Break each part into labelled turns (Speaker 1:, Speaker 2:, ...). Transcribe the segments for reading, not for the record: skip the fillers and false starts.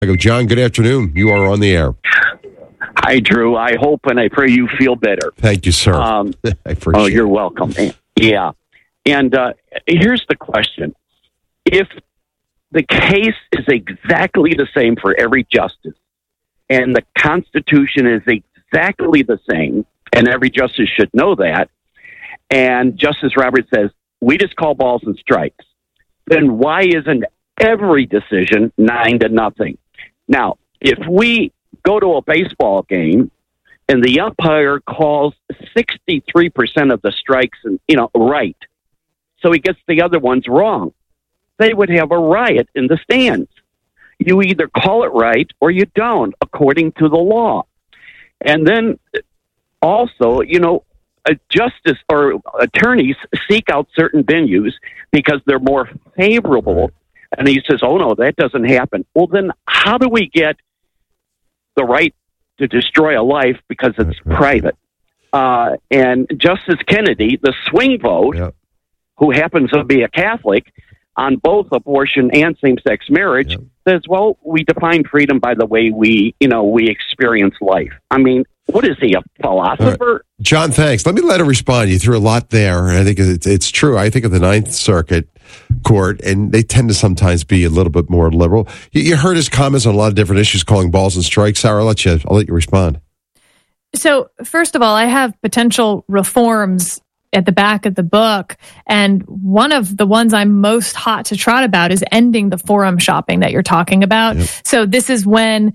Speaker 1: John, good afternoon. You are on the air.
Speaker 2: Hi, Drew. I hope and I pray you feel better.
Speaker 1: Thank you, sir. I appreciate it.
Speaker 2: You're welcome. Yeah. And here's the question. If the case is exactly the same for every justice, and the Constitution is exactly the same, and every justice should know that, and Justice Roberts says, we just call balls and strikes, then why isn't every decision 9-0? Now, if we go to a baseball game and the umpire calls 63% of the strikes and right, so he gets the other ones wrong, they would have a riot in the stands. You either call it right or you don't, according to the law. And then also, a justice or attorneys seek out certain venues because they're more favorable. And he says, oh, no, that doesn't happen. Well, then how do we get the right to destroy a life because it's private? And Justice Kennedy, the swing vote, who happens to be a Catholic, on both abortion and same-sex marriage, says, well, we define freedom by the way we experience life. I mean, what is he, a philosopher?
Speaker 1: John, thanks. Let me let her respond. You threw a lot there, and I think it's true. I think of the Ninth Circuit Court, and they tend to sometimes be a little bit more liberal. You heard his comments on a lot of different issues, calling balls and strikes. Sarah, I'll let you respond.
Speaker 3: So, first of all, I have potential reforms at the back of the book, and one of the ones I'm most hot to trot about is ending the forum shopping that you're talking about. Yep. So this is when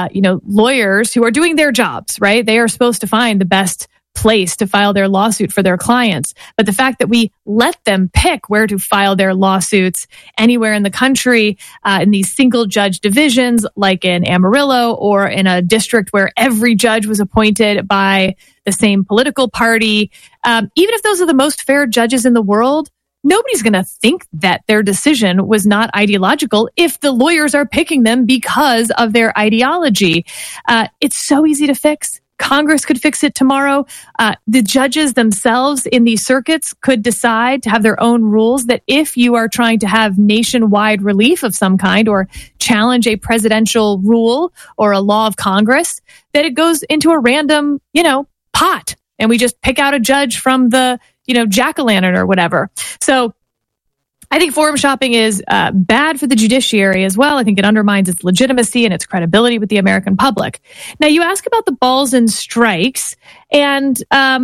Speaker 3: lawyers who are doing their jobs, right? They are supposed to find the best place to file their lawsuit for their clients. But the fact that we let them pick where to file their lawsuits anywhere in the country, in these single judge divisions, like in Amarillo, or in a district where every judge was appointed by the same political party, even if those are the most fair judges in the world, nobody's going to think that their decision was not ideological if the lawyers are picking them because of their ideology. It's so easy to fix. Congress could fix it tomorrow. The judges themselves in these circuits could decide to have their own rules that if you are trying to have nationwide relief of some kind or challenge a presidential rule or a law of Congress, that it goes into a random, pot. And we just pick out a judge from the, jack-o'-lantern or whatever. So I think forum shopping is bad for the judiciary as well. I think it undermines its legitimacy and its credibility with the American public. Now, you ask about the balls and strikes, and,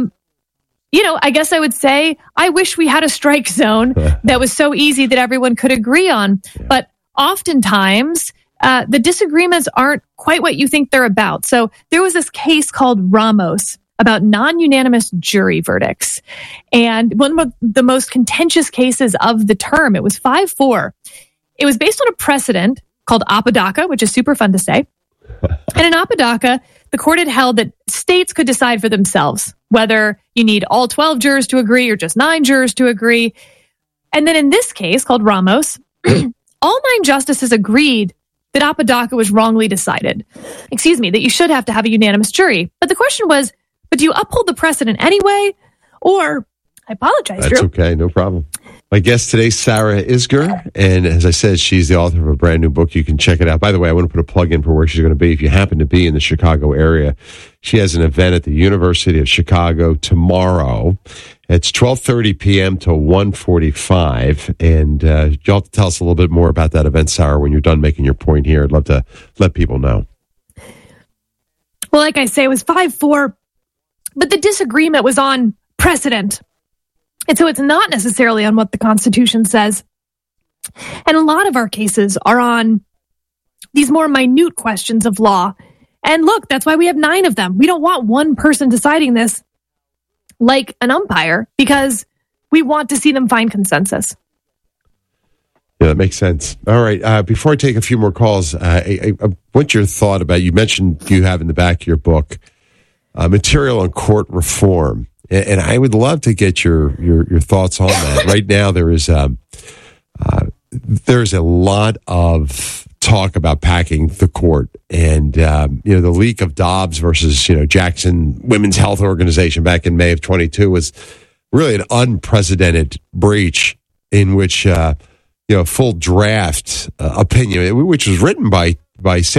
Speaker 3: I guess I would say I wish we had a strike zone that was so easy that everyone could agree on. But oftentimes, the disagreements aren't quite what you think they're about. So there was this case called Ramos about non-unanimous jury verdicts. And one of the most contentious cases of the term, it was 5-4. It was based on a precedent called Apodaca, which is super fun to say. And in Apodaca, the court had held that states could decide for themselves whether you need all 12 jurors to agree or just 9 jurors to agree. And then in this case called Ramos, all 9 justices agreed that Apodaca was wrongly decided. That you should have to have a unanimous jury. But the question was, but do you uphold the precedent anyway? Or, I apologize,
Speaker 1: That's
Speaker 3: Drew.
Speaker 1: Okay, no problem. My guest today, Sarah Isgur, and as I said, she's the author of a brand new book. You can check it out. By the way, I want to put a plug in for where she's going to be. If you happen to be in the Chicago area, she has an event at the University of Chicago tomorrow. It's 12:30 p.m. to 1:45, and you'll have to tell us a little bit more about that event, Sarah, when you're done making your point here. I'd love to let people know.
Speaker 3: Well, like I say, it was 5-4. But the disagreement was on precedent. And so it's not necessarily on what the Constitution says. And a lot of our cases are on these more minute questions of law. And look, that's why we have 9 of them. We don't want one person deciding this like an umpire because we want to see them find consensus.
Speaker 1: Yeah, that makes sense. All right. Before I take a few more calls, I want your thought about, you mentioned you have in the back of your book material on court reform. And I would love to get your thoughts on that. Right now, there's a lot of talk about packing the court, and the leak of Dobbs versus Jackson Women's Health Organization back in May of 22 was really an unprecedented breach in which full draft opinion, which was written by by